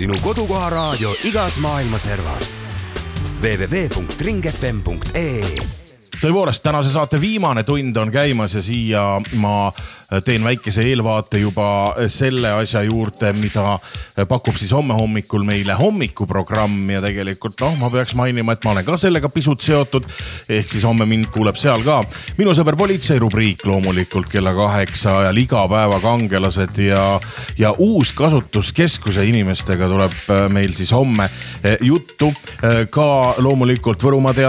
Sinu kodukoha raadio igas maailma servas. www.ringfm.ee. Tõepoolest, tänase saate viimane tund on käimas ja siia ma teen väikese eelvaate juba selle asja juurde, mida pakub siis homme hommikul meile hommikuprogramm ja tegelikult ma peaks mainima, et ma olen ka sellega pisut seotud, ehk siis homme mind kuuleb seal ka minu sõber politsei rubriik loomulikult kella 8 ajal iga päeva kangelased ja uus kasutuskeskuse inimestega tuleb meil siis homme juttu ka loomulikult Võrumaa